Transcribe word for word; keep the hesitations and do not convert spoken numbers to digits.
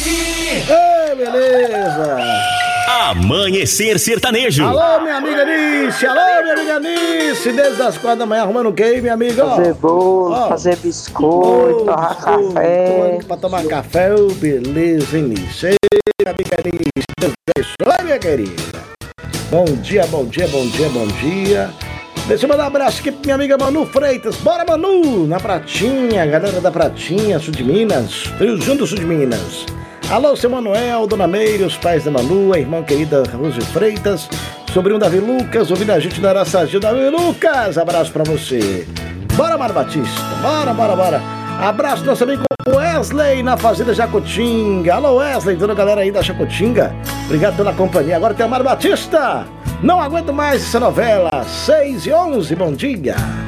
Ei, beleza! Amanhecer Sertanejo. Alô, minha amiga Nice! Alô, minha amiga Nice! Desde as quatro da manhã arrumando o quê, minha amiga? Fazer bolo, ó, fazer biscoito, torrar café. Pra tomar café, ô, beleza, hein, Nice? Ei, minha amiga Nice! Deus abençoe, minha querida! Bom dia, bom dia, bom dia, bom dia! Deixa eu mandar um abraço aqui pra minha amiga Manu Freitas. Bora, Manu! Na Pratinha, galera da Pratinha, sul de Minas. Friozinho do sul de Minas. Alô, seu Manuel, Dona Meire, os pais da Manu, a irmã querida Rose Freitas, sobrinho Davi Lucas, ouvindo a gente da Araçagi. Davi Lucas, abraço pra você. Bora, Mário Batista. Bora, bora, bora. Abraço nosso amigo Wesley na Fazenda Jacutinga. Alô, Wesley, toda a galera aí da Jacutinga. Obrigado pela companhia. Agora tem o Mário Batista. Não aguento mais essa novela. seis e onze, bom dia.